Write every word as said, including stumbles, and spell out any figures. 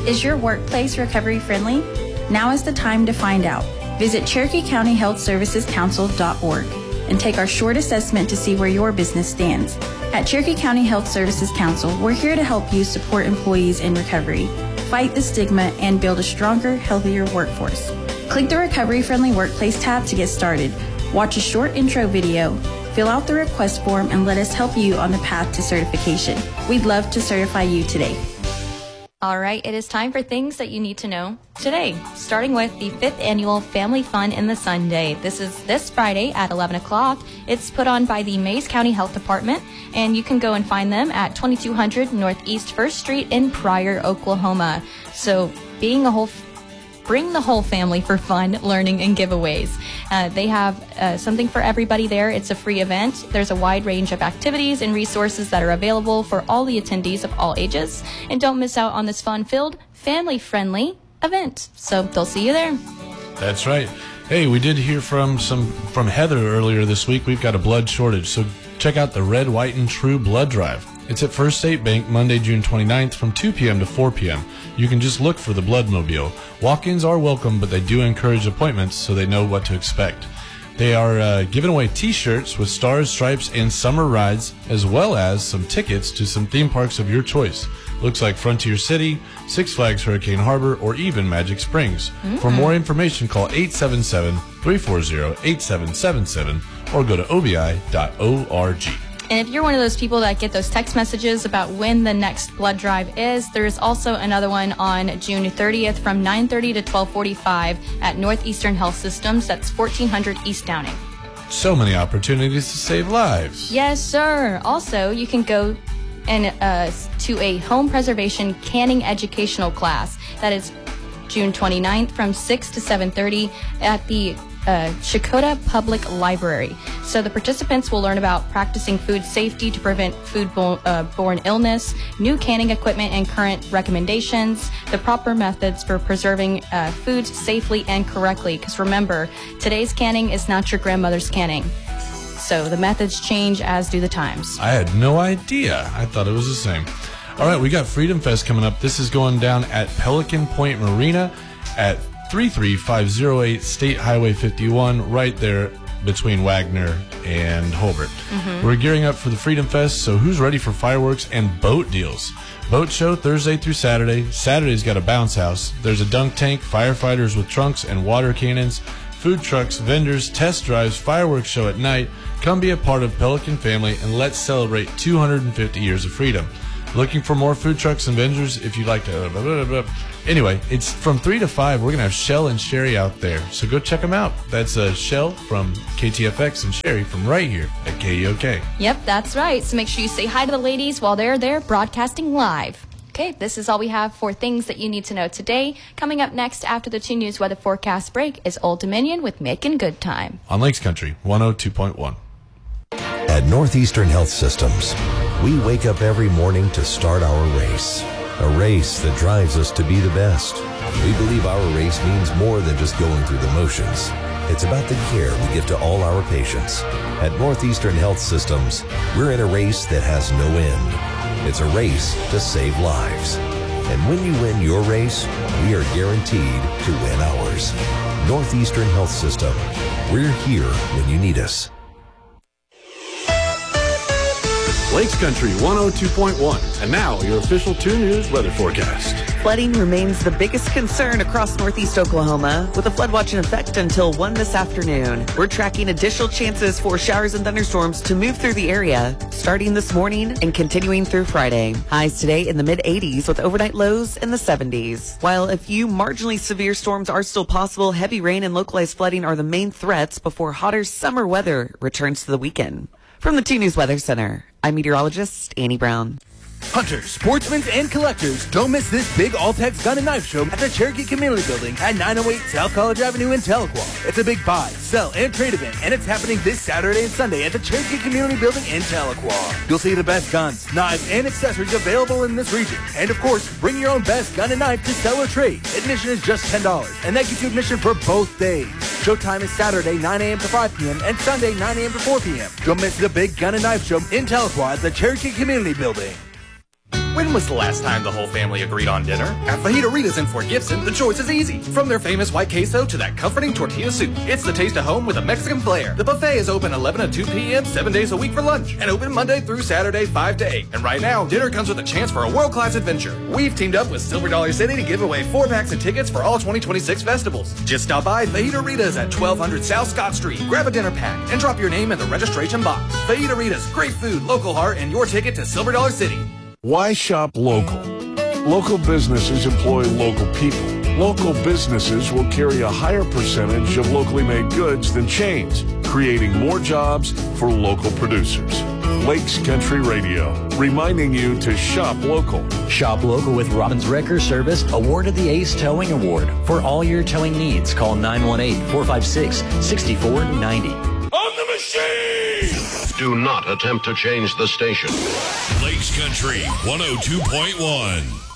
Is your workplace recovery friendly? Now is the time to find out. Visit Cherokee County Health Services Council dot org and take our short assessment to see where your business stands. At Cherokee County Health Services Council, we're here to help you support employees in recovery, fight the stigma, and build a stronger, healthier workforce. Click the Recovery Friendly Workplace tab to get started. Watch a short intro video, fill out the request form, and let us help you on the path to certification. We'd love to certify you today. All right, it is time for things that you need to know today, starting with the fifth annual Family Fun in the Sun Day. This is this Friday at eleven o'clock. It's put on by the Mays County Health Department, and you can go and find them at twenty-two hundred Northeast First Street in Pryor, Oklahoma. So being a whole Bring the whole family for fun, learning, and giveaways. Uh, they have uh, something for everybody there. It's a free event. There's a wide range of activities and resources that are available for all the attendees of all ages. And don't miss out on this fun-filled, family-friendly event. So they'll see you there. That's right. Hey, we did hear from some from Heather earlier this week. We've got a blood shortage, so check out the Red, White, and True Blood Drive. It's at First State Bank Monday, June twenty-ninth from two p.m. to four p.m. You can just look for the Bloodmobile. Walk-ins are welcome, but they do encourage appointments so they know what to expect. They are uh, giving away T-shirts with stars, stripes, and summer rides, as well as some tickets to some theme parks of your choice. Looks like Frontier City, Six Flags Hurricane Harbor, or even Magic Springs. Mm-hmm. For more information, call eight seven seven, three four zero, eight seven seven seven or go to O B I dot org. And if you're one of those people that get those text messages about when the next blood drive is, there's also another one on June thirtieth from nine thirty to twelve forty-five at Northeastern Health Systems. That's fourteen hundred East Downing. So many opportunities to save lives. Yes, sir. Also, you can go and uh, to a home preservation canning educational class. That is June twenty-ninth from six to seven thirty at the Uh, Chakotah Public Library. So the participants will learn about practicing food safety to prevent foodborne uh, borne illness, new canning equipment and current recommendations, the proper methods for preserving uh, foods safely and correctly. Because remember, today's canning is not your grandmother's canning. So the methods change as do the times. I had no idea. I thought it was the same. All right, we got Freedom Fest coming up. This is going down at Pelican Point Marina at three three five zero eight State Highway fifty-one, right there between Wagner and Holbert. Mm-hmm. We're gearing up for the Freedom Fest, so who's ready for fireworks and boat deals? Boat show Thursday through Saturday. Saturday's got a bounce house. There's a dunk tank, firefighters with trunks and water cannons, food trucks, vendors, test drives, fireworks show at night. Come be a part of Pelican family and let's celebrate two hundred fifty years of freedom. Looking for more food trucks and vendors if you'd like to... Blah, blah, blah, blah. Anyway, it's from three to five. We're going to have Shell and Sherry out there. So go check them out. That's uh, Shell from K T F X and Sherry from right here at K E O K. Yep, that's right. So make sure you say hi to the ladies while they're there broadcasting live. Okay, this is all we have for things that you need to know today. Coming up next after the two News weather forecast break is Old Dominion with Making Good Time. On Lakes Country, one oh two point one. At Northeastern Health Systems, we wake up every morning to start our race. A race that drives us to be the best. We believe our race means more than just going through the motions. It's about the care we give to all our patients. At Northeastern Health Systems, we're in a race that has no end. It's a race to save lives. And when you win your race, we are guaranteed to win ours. Northeastern Health System. We're here when you need us. Lakes Country one oh two point one. And now your official two News weather forecast. Flooding remains the biggest concern across northeast Oklahoma, with a flood watch in effect until one this afternoon. We're tracking additional chances for showers and thunderstorms to move through the area, starting this morning and continuing through Friday. Highs today in the mid eighties with overnight lows in the seventies. While a few marginally severe storms are still possible, heavy rain and localized flooding are the main threats before hotter summer weather returns to the weekend. From the two News Weather Center, I'm meteorologist Annie Brown. Hunters, sportsmen, and collectors, don't miss this big All-Tex Gun and Knife Show at the Cherokee Community Building at nine oh eight South College Avenue in Tahlequah. It's a big buy, sell, and trade event, and it's happening this Saturday and Sunday at the Cherokee Community Building in Tahlequah. You'll see the best guns, knives, and accessories available in this region. And of course, bring your own best gun and knife to sell or trade. Admission is just ten dollars, and that gives you admission for both days. Showtime is Saturday nine a.m. to five p.m. and Sunday nine a.m. to four p.m. Don't miss the big Gun and Knife Show in Tahlequah at the Cherokee Community Building. When was the last time the whole family agreed on dinner? At Fajita-Ritas in Fort Gibson, the choice is easy. From their famous white queso to that comforting tortilla soup, it's the taste of home with a Mexican flair. The buffet is open eleven to two p.m. seven days a week for lunch, and open Monday through Saturday five to eight. And right now, dinner comes with a chance for a world-class adventure. We've teamed up with Silver Dollar City to give away four packs of tickets for all twenty twenty-six festivals. Just stop by Fajita-Ritas at twelve hundred South Scott Street, grab a dinner pack, and drop your name in the registration box. Fajita-Ritas, great food, local heart, and your ticket to Silver Dollar City. Why shop local? Local businesses employ local people. Local businesses will carry a higher percentage of locally made goods than chains, creating more jobs for local producers. Lakes Country Radio, reminding you to shop local. Shop local with Robbins Wrecker Service, awarded the Ace Towing Award. For all your towing needs, call nine one eight, four five six, six four nine zero. On the machine! Do not attempt to change the station. Lakes Country one oh two point one.